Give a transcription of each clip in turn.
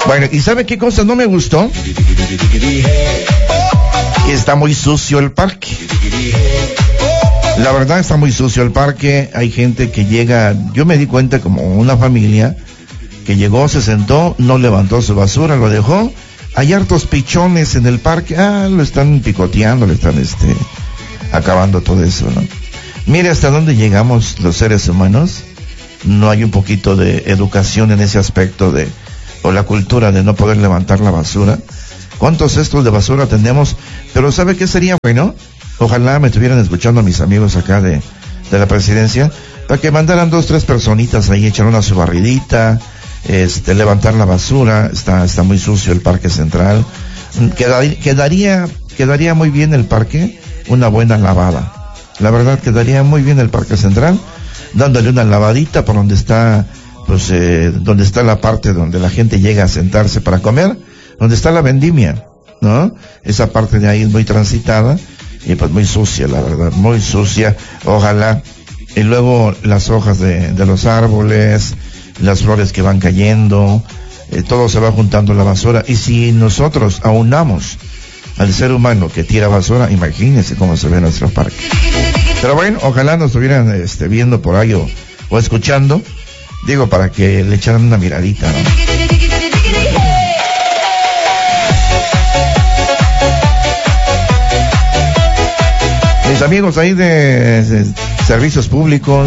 Bueno, ¿y sabe qué cosa no me gustó? Está muy sucio el parque. La verdad está muy sucio el parque. Hay gente que llega, yo me di cuenta como una familia que llegó, se sentó, no levantó su basura, lo dejó. Hay hartos pichones en el parque, lo están picoteando, le están acabando todo eso, ¿no? Mire hasta dónde llegamos los seres humanos. No hay un poquito de educación en ese aspecto o la cultura de no poder levantar la basura. ¿Cuántos cestos de basura tenemos? Pero ¿sabe qué sería bueno? Ojalá me estuvieran escuchando mis amigos acá de la presidencia, para que mandaran 2, 3 personitas ahí, echar una su barridita, levantar la basura. Está muy sucio el parque central. Quedaría muy bien el parque, una buena lavada. La verdad, quedaría muy bien el parque central, dándole una lavadita por donde está, donde está la parte donde la gente llega a sentarse para comer, donde está la vendimia, ¿no? Esa parte de ahí es muy transitada y pues muy sucia, la verdad, muy sucia. Ojalá. Y luego las hojas de los árboles, las flores que van cayendo, todo se va juntando en la basura. Y si nosotros aunamos al ser humano que tira basura, imagínense cómo se ve nuestro parque. Pero bueno, ojalá nos estuvieran viendo por ahí o escuchando, digo, para que le echaran una miradita, ¿no? Mis amigos ahí de servicios públicos,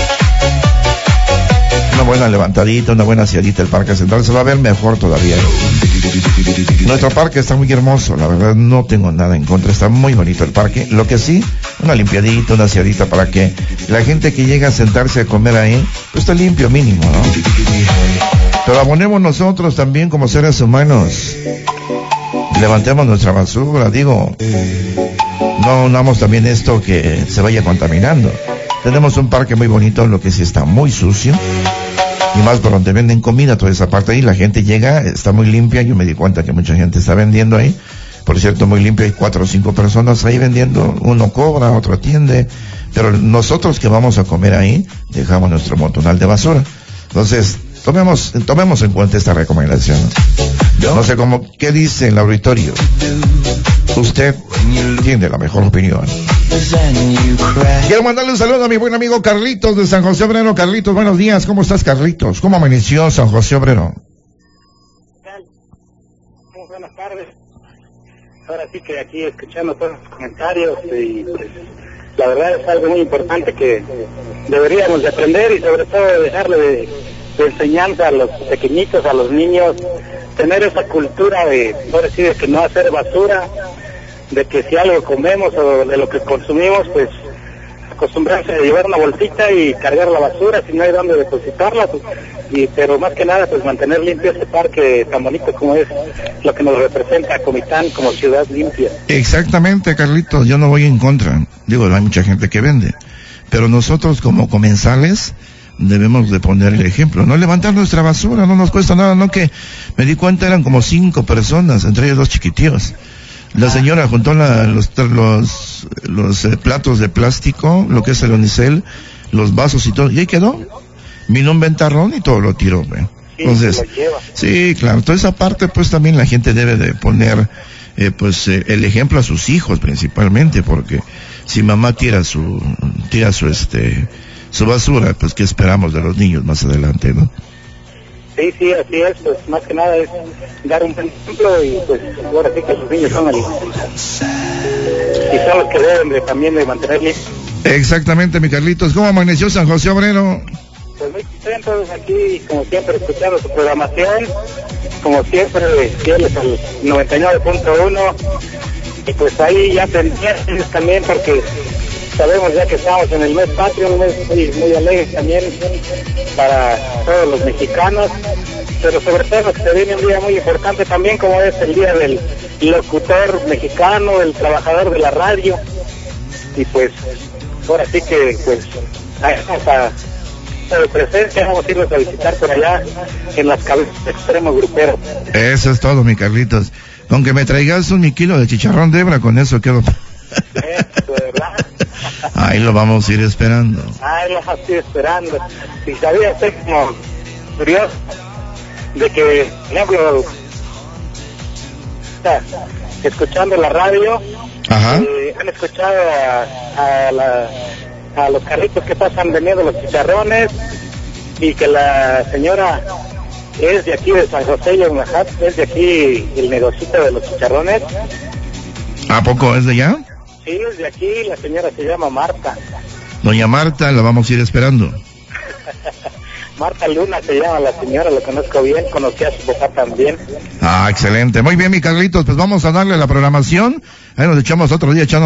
una buena levantadita, una buena aseadita el parque central, se va a ver mejor todavía. Nuestro parque está muy hermoso, la verdad no tengo nada en contra, está muy bonito el parque. Lo que sí, una limpiadita, una aseadita para que la gente que llega a sentarse a comer ahí, pues esté limpio mínimo, ¿no? Pero abonemos nosotros también como seres humanos, levantemos nuestra basura, digo, no unamos también esto que se vaya contaminando. Tenemos un parque muy bonito, lo que sí está muy sucio, y más por donde venden comida, toda esa parte ahí, la gente llega, está muy limpia. Yo me di cuenta que mucha gente está vendiendo ahí, por cierto, muy limpio, hay 4 o 5 personas ahí vendiendo, uno cobra, otro atiende, pero nosotros que vamos a comer ahí, dejamos nuestro montonal de basura. Entonces, tomemos en cuenta esta recomendación. No sé qué dice el auditorio. Usted tiene la mejor opinión. Quiero mandarle un saludo a mi buen amigo Carlitos de San José Obrero. Carlitos, buenos días. ¿Cómo estás, Carlitos? ¿Cómo amaneció San José Obrero? Muy buenas tardes. Ahora sí que aquí escuchando todos los comentarios y pues, la verdad es algo muy importante que deberíamos de aprender y sobre todo de dejarle de enseñanza a los pequeñitos, a los niños, tener esa cultura de que no hacer basura, de que si algo comemos o de lo que consumimos, pues acostumbrarse a llevar una bolsita y cargar la basura si no hay dónde depositarla, pues, pero más que nada pues mantener limpio este parque tan bonito como es lo que nos representa a Comitán como ciudad limpia. Exactamente, Carlitos, yo no voy en contra, digo, hay mucha gente que vende, pero nosotros como comensales debemos de poner el ejemplo, no levantar nuestra basura, no nos cuesta nada, no, que me di cuenta eran como 5 personas, entre ellos 2 chiquitíos. La señora juntó los platos de plástico, lo que es el unicel, los vasos y todo, y ahí quedó. Vino un ventarrón y todo lo tiró, ¿ve? Entonces, sí, claro, toda esa parte pues también la gente debe de poner el ejemplo a sus hijos principalmente, porque si mamá tira su basura, pues qué esperamos de los niños más adelante, ¿no? Sí, así es, pues más que nada es dar un buen ejemplo y pues ahora sí que los niños son los que deben también de mantener. Exactamente, mi Carlitos. ¿Cómo amaneció San José Obrero? Pues muy contentos aquí, como siempre, escuchando su programación, como siempre, fieles al 99.1, y pues ahí ya pendientes también porque sabemos ya que estamos en el mes patrio, un mes muy alegre también para todos los mexicanos, pero sobre todo que se viene un día muy importante también, como es el día del locutor mexicano, el trabajador de la radio, y pues ahora sí que pues vamos a de presencia, vamos a irlos a visitar por allá en las cabezas de Extremo Grupero. Eso es todo, mi Carlitos. Aunque me traigas un kilo de chicharrón de hebra, con eso quedo. Eso, ¿verdad? Ahí lo vamos a ir esperando. Ahí lo vamos a ir esperando. Si sabía usted como curioso, de que, por ejemplo, escuchando la radio, Ajá. han escuchado a los carritos que pasan vendiendo los chicharrones, y que la señora es de aquí de San José y Oaxaca, es de aquí el negocito de los chicharrones. ¿A poco es de allá? Sí, es de aquí, la señora se llama Marta. Doña Marta, la vamos a ir esperando. Marta Luna se llama la señora, la conozco bien, conocí a su papá también. Ah, excelente. Muy bien, mi Carlitos, pues vamos a darle la programación. Ahí nos echamos otro día echando